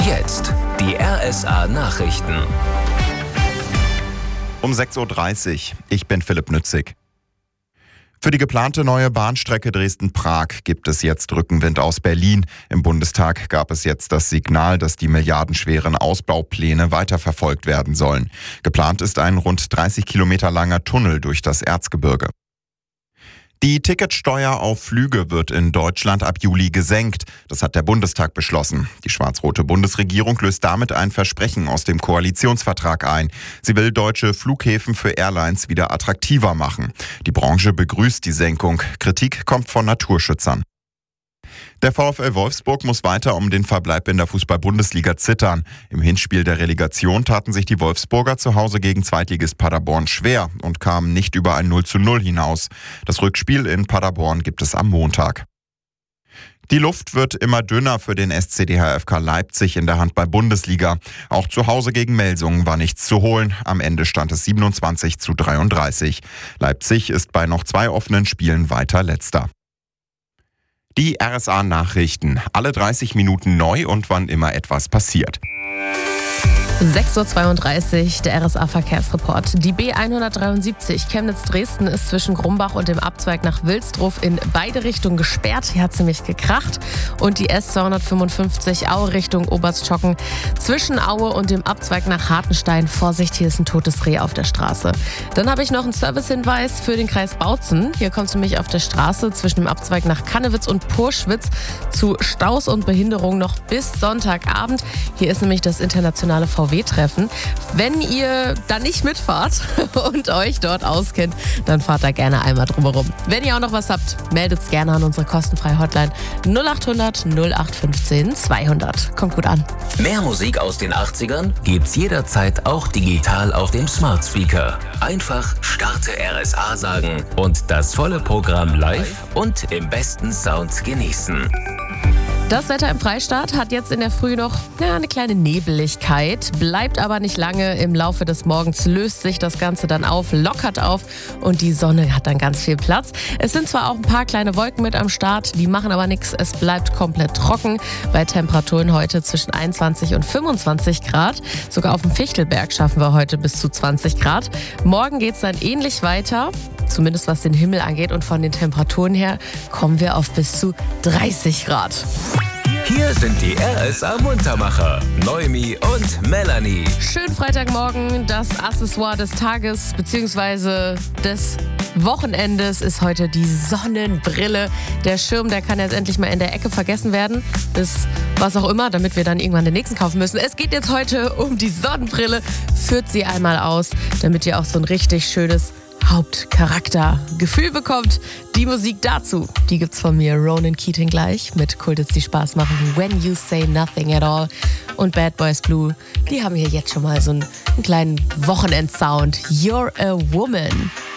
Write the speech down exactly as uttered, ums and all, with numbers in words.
Jetzt die R S A-Nachrichten. Um sechs Uhr dreißig. Ich bin Philipp Nützig. Für die geplante neue Bahnstrecke Dresden-Prag gibt es jetzt Rückenwind aus Berlin. Im Bundestag gab es jetzt das Signal, dass die milliardenschweren Ausbaupläne weiterverfolgt werden sollen. Geplant ist ein rund dreißig Kilometer langer Tunnel durch das Erzgebirge. Die Ticketsteuer auf Flüge wird in Deutschland ab Juli gesenkt. Das hat der Bundestag beschlossen. Die schwarz-rote Bundesregierung löst damit ein Versprechen aus dem Koalitionsvertrag ein. Sie will deutsche Flughäfen für Airlines wieder attraktiver machen. Die Branche begrüßt die Senkung. Kritik kommt von Naturschützern. Der VfL Wolfsburg muss weiter um den Verbleib in der Fußball-Bundesliga zittern. Im Hinspiel der Relegation taten sich die Wolfsburger zu Hause gegen Zweitligist Paderborn schwer und kamen nicht über ein null zu null hinaus. Das Rückspiel in Paderborn gibt es am Montag. Die Luft wird immer dünner für den S C D H F K Leipzig in der Handball-Bundesliga. Auch zu Hause gegen Melsungen war nichts zu holen. Am Ende stand es siebenundzwanzig zu dreiunddreißig. Leipzig ist bei noch zwei offenen Spielen weiter Letzter. Die R S A-Nachrichten. Alle dreißig Minuten neu und wann immer etwas passiert. sechs Uhr zweiunddreißig, der R S A-Verkehrsreport. Die B hundertdreiundsiebzig Chemnitz-Dresden ist zwischen Grumbach und dem Abzweig nach Wilsdruff in beide Richtungen gesperrt. Hier hat ziemlich gekracht. Und die S zweihundertfünfundfünfzig Aue Richtung Oberstchocken zwischen Aue und dem Abzweig nach Hartenstein. Vorsicht, hier ist ein totes Reh auf der Straße. Dann habe ich noch einen Servicehinweis für den Kreis Bautzen. Hier kommt es nämlich auf der Straße zwischen dem Abzweig nach Kannewitz und Purschwitz zu Staus und Behinderung noch bis Sonntagabend. Hier ist nämlich das internationale V W-Treffen. Wenn ihr da nicht mitfahrt und euch dort auskennt, dann fahrt da gerne einmal drumherum. Wenn ihr auch noch was habt, meldet es gerne an unsere kostenfreie Hotline null acht hundert null acht fünfzehn zweihundert. Kommt gut an. Mehr Musik aus den achtzigern gibt's jederzeit auch digital auf dem Smart Speaker. Einfach Starte R S A sagen und das volle Programm live und im besten Sound genießen. Das Wetter im Freistaat hat jetzt in der Früh noch ja, eine kleine Nebeligkeit, bleibt aber nicht lange. Im Laufe des Morgens löst sich das Ganze dann auf, lockert auf und die Sonne hat dann ganz viel Platz. Es sind zwar auch ein paar kleine Wolken mit am Start, die machen aber nichts. Es bleibt komplett trocken bei Temperaturen heute zwischen einundzwanzig und fünfundzwanzig Grad. Sogar auf dem Fichtelberg schaffen wir heute bis zu zwanzig Grad. Morgen geht es dann ähnlich weiter, zumindest was den Himmel angeht. Und von den Temperaturen her kommen wir auf bis zu dreißig Grad. Hier sind die R S A-Muntermacher, Noemi und Melanie. Schönen Freitagmorgen, das Accessoire des Tages bzw. des Wochenendes ist heute die Sonnenbrille. Der Schirm, der kann jetzt endlich mal in der Ecke vergessen werden, bis was auch immer, damit wir dann irgendwann den nächsten kaufen müssen. Es geht jetzt heute um die Sonnenbrille. Führt sie einmal aus, damit ihr auch so ein richtig schönes Hauptcharaktergefühl bekommt. Die Musik dazu, die gibt's von mir, Ronan Keating gleich mit Kultits, die Spaß machen, When You Say Nothing at All und Bad Boys Blue, die haben hier jetzt schon mal so einen, einen kleinen Wochenendsound. You're a Woman.